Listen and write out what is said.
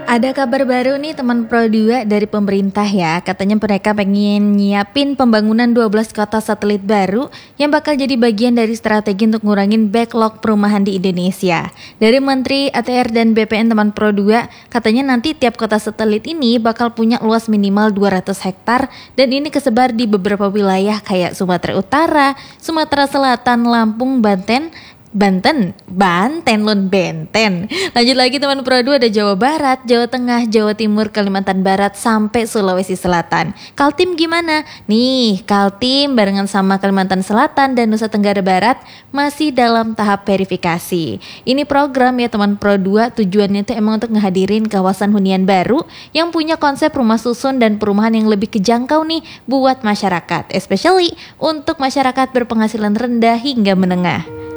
Ada kabar baru nih teman Pro 2 dari pemerintah ya. Katanya mereka pengen nyiapin pembangunan 12 kota satelit baru yang bakal jadi bagian dari strategi untuk ngurangin backlog perumahan di Indonesia. Dari Menteri ATR dan BPN teman Pro 2, katanya nanti tiap kota satelit ini bakal punya luas minimal 200 hektar dan ini kesebar di beberapa wilayah kayak Sumatera Utara, Sumatera Selatan, Lampung, Banten. Benten. Lanjut lagi teman Pro 2 ada Jawa Barat, Jawa Tengah, Jawa Timur, Kalimantan Barat, sampai Sulawesi Selatan. Kaltim gimana? Nih, Kaltim barengan sama Kalimantan Selatan dan Nusa Tenggara Barat masih dalam tahap verifikasi. Ini program ya teman Pro 2, tujuannya itu emang untuk ngehadirin kawasan hunian baru yang punya konsep rumah susun dan perumahan yang lebih kejangkau nih buat masyarakat, especially untuk masyarakat berpenghasilan rendah hingga menengah.